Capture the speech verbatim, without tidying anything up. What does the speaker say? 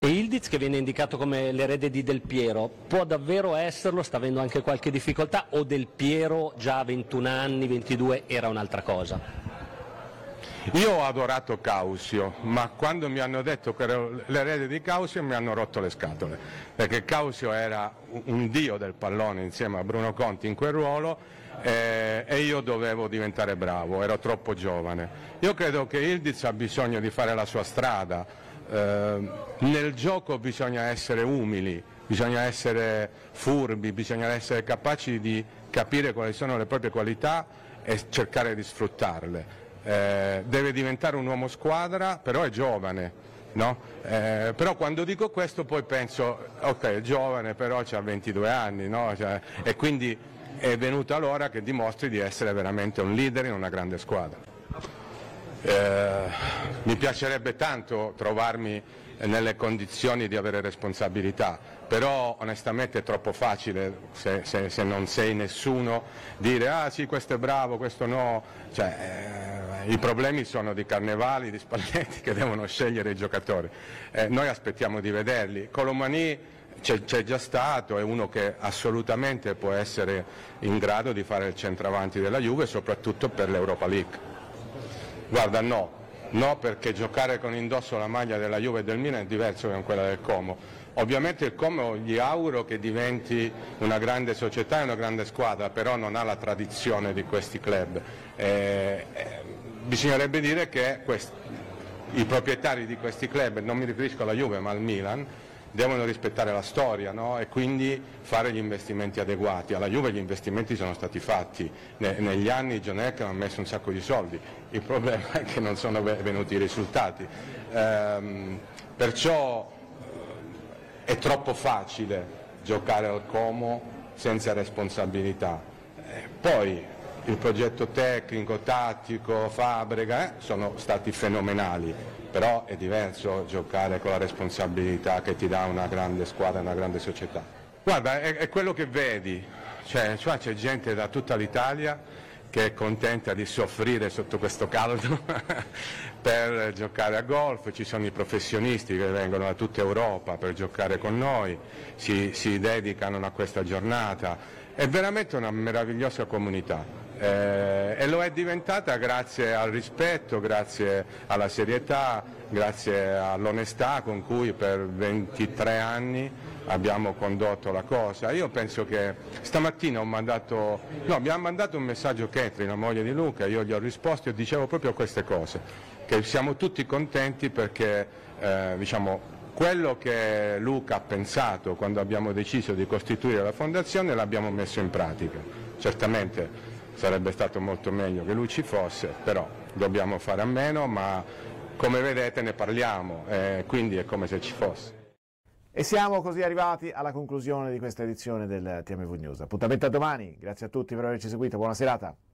E Yildiz, che viene indicato come l'erede di Del Piero, può davvero esserlo? Sta avendo anche qualche difficoltà o Del Piero già a ventuno anni, ventidue era un'altra cosa? Io ho adorato Causio, ma quando mi hanno detto che ero l'erede di Causio mi hanno rotto le scatole, perché Causio era un dio del pallone insieme a Bruno Conti in quel ruolo eh, e io dovevo diventare bravo, ero troppo giovane. Io credo che Yildiz ha bisogno di fare la sua strada, eh, nel gioco bisogna essere umili, bisogna essere furbi, bisogna essere capaci di capire quali sono le proprie qualità e cercare di sfruttarle. Eh, deve diventare un uomo squadra, però è giovane, no? Eh, però quando dico questo poi penso, ok, è giovane, però ha ventidue anni, no? Cioè, e quindi è venuta l'ora che dimostri di essere veramente un leader in una grande squadra. Eh, mi piacerebbe tanto trovarmi nelle condizioni di avere responsabilità, però onestamente è troppo facile, se, se, se non sei nessuno, dire ah sì questo è bravo, questo no, cioè, eh, i problemi sono di Carnevali, di Spalletti che devono scegliere i giocatori, eh, noi aspettiamo di vederli. Colomani c'è già stato, è uno che assolutamente può essere in grado di fare il centravanti della Juve, soprattutto per l'Europa League. Guarda, no. No, perché giocare con indosso la maglia della Juve e del Milan è diverso da quella del Como. Ovviamente il Como gli auguro che diventi una grande società e una grande squadra, però non ha la tradizione di questi club. Eh, eh, bisognerebbe dire che questi, i proprietari di questi club, non mi riferisco alla Juve ma al Milan, devono rispettare la storia, no? E quindi fare gli investimenti adeguati. Alla Juve gli investimenti sono stati fatti, ne, negli anni John Hackman ha messo un sacco di soldi, il problema è che non sono venuti i risultati, ehm, perciò è troppo facile giocare al Como senza responsabilità. Eh, poi il progetto tecnico, tattico, Fabregas eh, sono stati fenomenali, però è diverso giocare con la responsabilità che ti dà una grande squadra, una grande società. Guarda, è, è quello che vedi, cioè, cioè, c'è gente da tutta l'Italia che è contenta di soffrire sotto questo caldo per giocare a golf, ci sono i professionisti che vengono da tutta Europa per giocare con noi, si, si dedicano a questa giornata, è veramente una meravigliosa comunità. Eh, e lo è diventata grazie al rispetto, grazie alla serietà, grazie all'onestà con cui per ventitré anni abbiamo condotto la cosa. Io penso che stamattina ho mandato, no, mi ha mandato un messaggio Catherine, la moglie di Luca, io gli ho risposto e dicevo proprio queste cose, che siamo tutti contenti perché eh, diciamo, quello che Luca ha pensato quando abbiamo deciso di costituire la fondazione l'abbiamo messo in pratica. Certamente sarebbe stato molto meglio che lui ci fosse, però dobbiamo fare a meno, ma come vedete ne parliamo, eh, quindi è come se ci fosse. E siamo così arrivati alla conclusione di questa edizione del T M V News. Appuntamento a domani, grazie a tutti per averci seguito, buona serata.